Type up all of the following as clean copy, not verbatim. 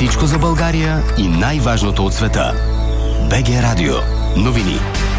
Всичко за България и най-важното от света. БГ Радио. Новини.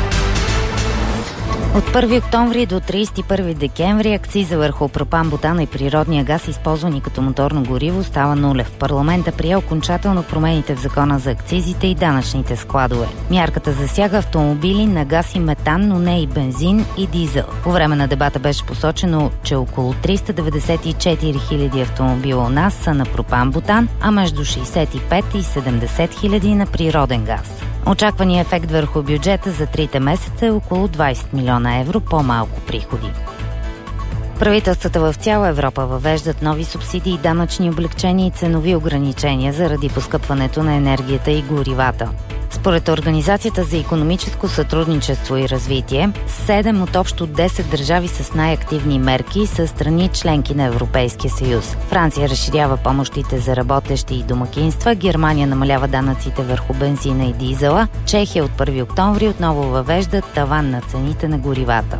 От 1 октомври до 31 декември акциза върху пропан, бутана и природния газ, използвани като моторно гориво, става нулев. Парламента прие окончателно промените в закона за акцизите и данъчните складове. Мярката засяга автомобили на газ и метан, но не и бензин и дизел. По време на дебата беше посочено, че около 394 хиляди автомобила у нас са на пропан, бутан, а между 65 и 70 хиляди на природен газ. Очакваният ефект върху бюджета за 3 месеца е около 20 милиона евро по-малко приходи. Правителствата в цяла Европа въвеждат нови субсидии, данъчни облекчения и ценови ограничения заради поскъпването на енергията и горивата. Според Организацията за икономическо сътрудничество и развитие, 7 от общо 10 държави с най-активни мерки са страни членки на Европейския съюз. Франция разширява помощите за работещи и домакинства, Германия намалява данъците върху бензина и дизела, Чехия от 1 октомври отново въвежда таван на цените на горивата.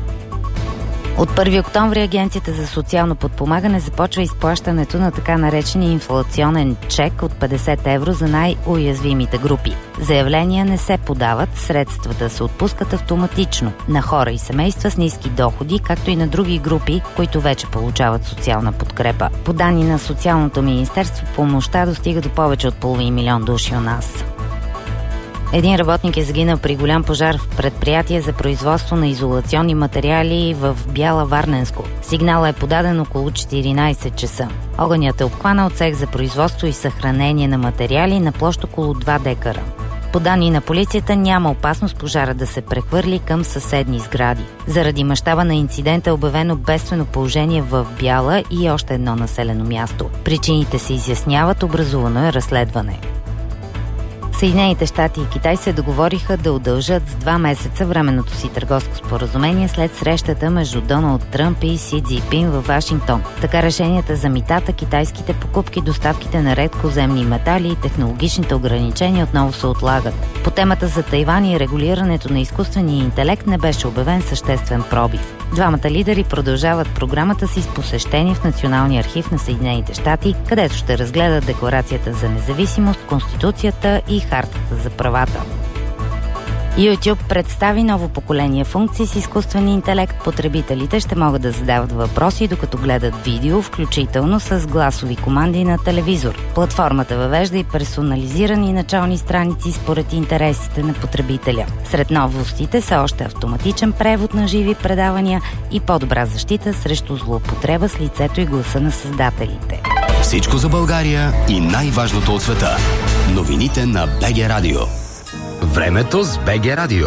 От 1 октомври Агенцията за социално подпомагане започва изплащането на така наречения инфлационен чек от 50 евро за най-уязвимите групи. Заявления не се подават, средствата се отпускат автоматично на хора и семейства с ниски доходи, както и на други групи, които вече получават социална подкрепа. По данни на Социалното министерство, помощта достига до повече от половин милион души у нас. Един работник е загинал при голям пожар в предприятие за производство на изолационни материали в Бяла, Варненско. Сигналът е подаден около 14 часа. Огънят е обхванал цех за производство и съхранение на материали на площ около 2 декара. По данни на полицията няма опасност пожара да се прехвърли към съседни сгради. Заради мащаба на инцидента е обявено бедствено положение в Бяла и още едно населено място. Причините се изясняват, образувано е разследване. Съединените щати и Китай се договориха да удължат с 2 месеца временното си търговско споразумение след срещата между Доналд Тръмп и Си Цзинпин във Вашингтон. Така решенията за митата, китайските покупки, доставките на редкоземни метали и технологичните ограничения отново се отлагат. По темата за Тайван и регулирането на изкуствения интелект не беше обявен съществен пробив. Двамата лидери продължават програмата си с посещение в Националния архив на Съединените щати, където ще разгледат Декларацията за независимост, Конституцията и Хартата за правата. YouTube представи ново поколение функции с изкуствен интелект. Потребителите ще могат да задават въпроси, докато гледат видео, включително с гласови команди на телевизор. Платформата въвежда и персонализирани начални страници според интересите на потребителя. Сред новостите са още автоматичен превод на живи предавания и по-добра защита срещу злоупотреба с лицето и гласа на създателите. Всичко за България и най-важното от света. Новините на БГ Радио. Времето с БГ Радио.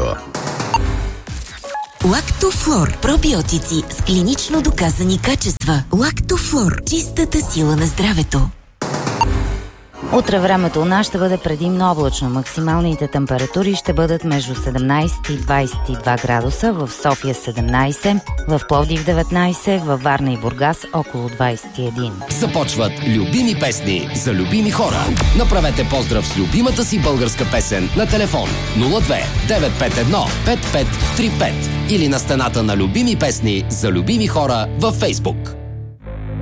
Лактофлор. Пробиотици с клинично доказани качества. Лактофлор. Чистата сила на здравето. Утре времето у нас ще бъде предимно облачно. Максималните температури ще бъдат между 17 и 22 градуса, в София 17, в Пловдив 19, във Варна и Бургас около 21. Започват любими песни за любими хора. Направете поздрав с любимата си българска песен на телефон 02 951 5535 или на стената на любими песни за любими хора във Фейсбук.